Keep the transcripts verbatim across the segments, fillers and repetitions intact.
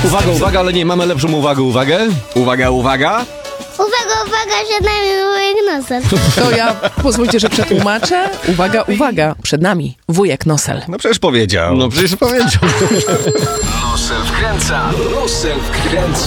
Uwaga, uwaga, ale nie, mamy lepszą uwagę, uwagę. Uwaga, uwaga. Uwaga, uwaga, że nami wujek Nosel. To ja pozwólcie, że przetłumaczę. Uwaga, uwaga, przed nami wujek Nosel. No przecież powiedział. No przecież powiedział. Nosel wkręca, Nosel wkręca.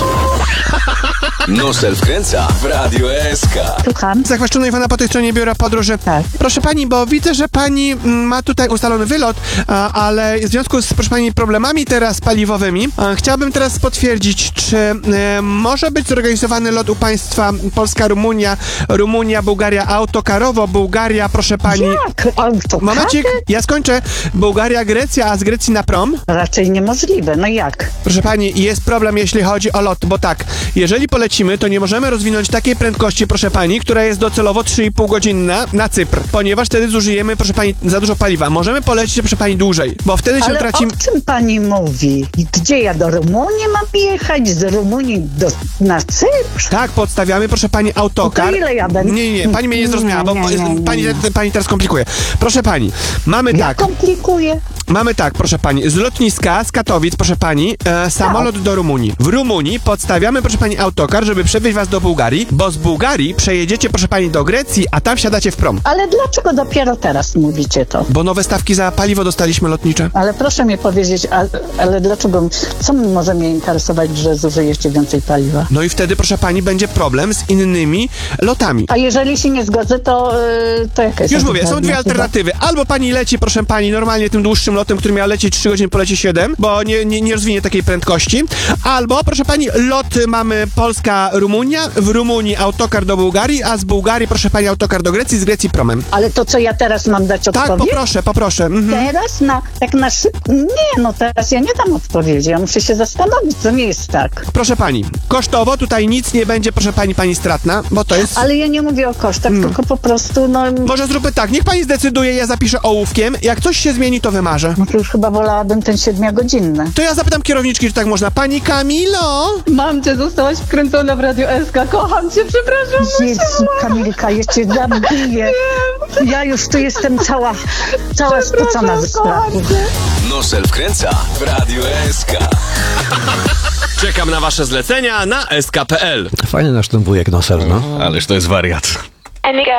Nosel wkręca w Radio S K. Słucham. Zachwaszczono Iwana po tej stronie biura podróży. Tak. Proszę pani, bo widzę, że pani mm, ma tutaj ustalony wylot, a, ale w związku z, proszę pani, problemami teraz paliwowymi, a, chciałbym teraz potwierdzić, czy e, może być zorganizowany lot u państwa Polska-Rumunia, Rumunia, Bułgaria autokarowo, Bułgaria, proszę pani... Jak? Autokary? Momencik, ja skończę. Bułgaria, Grecja, a z Grecji na prom? Raczej niemożliwe. No jak? Proszę pani, jest problem, jeśli chodzi o lot, bo tak, jeżeli polecimy, to nie możemy rozwinąć takiej prędkości, proszę pani, która jest docelowo trzy i pół godzinna na Cypr, ponieważ wtedy zużyjemy, proszę pani, za dużo paliwa. Możemy polecieć, proszę pani, dłużej, bo wtedy się Ale tracimy... o czym pani mówi? I gdzie ja do Rumunii mam jechać? Z Rumunii do, na Cypr? Tak, podstawiamy, proszę pani, autokar. No to ile ja będę? Nie, nie, pani mnie nie zrozumiała, bo Nie, nie, nie, nie, pani, nie. pani teraz komplikuje. Proszę pani, mamy Ja tak, komplikuję. mamy tak, proszę pani, z lotniska, z Katowic, proszę pani, e, samolot Tak. do Rumunii. W Rumunii podstawiamy, proszę pani, autokar, żeby przewieźć was do Bułgarii, bo z Bułgarii przejedziecie, proszę pani, do Grecji, a tam wsiadacie w prom. Ale dlaczego dopiero teraz mówicie to? Bo nowe stawki za paliwo dostaliśmy lotnicze. Ale proszę mi powiedzieć, ale, ale dlaczego, co może mnie interesować, że zużyjecie więcej paliwa? No i wtedy, proszę pani, będzie problem z innymi lotami. A jeżeli się nie zgodzę, to, yy, to jaka jest Już mówię, są dwie alternatywa? alternatywy. Albo pani leci, proszę pani, normalnie tym dłuższym lotem, który miał lecieć trzy godziny, poleci siedem, bo nie, nie, nie rozwinie takiej prędkości. Albo, proszę pani, lot mamy Polska-Rumunia, w Rumunii autokar do Bułgarii, a z Bułgarii, proszę pani, autokar do Grecji, z Grecji promem. Ale to co ja teraz mam dać Tak, odpowiedź? poproszę, poproszę. Mhm. Teraz na, tak na szybko? Nie, no teraz ja nie dam odpowiedzi, ja muszę się zastanowić, to nie jest tak. Proszę pani, kosztowo tutaj nic nie będzie, proszę pani, pani stratna, bo to jest... Ale ja nie mówię o kosztach, tylko po prostu, no... Może zróbmy tak, niech pani zdecyduje, ja zapiszę ołówkiem, jak coś się zmieni, to wymarzę. No to już chyba wolałabym ten siedmiogodzinny. To ja zapytam kierowniczki, czy tak można. Pani Kamilo! Mam cię, zostałaś wkręcona w Radio S K. Kocham cię, przepraszam. Jezu, Kamilka, jeszcze zabiję. Ja już tu jestem cała, cała spocona ze strachu. Nosel wkręca w Radio S K. Czekam na wasze zlecenia na S K kropka P L. Fajny nasz ten wujek Nosel, no. Ależ to jest wariat.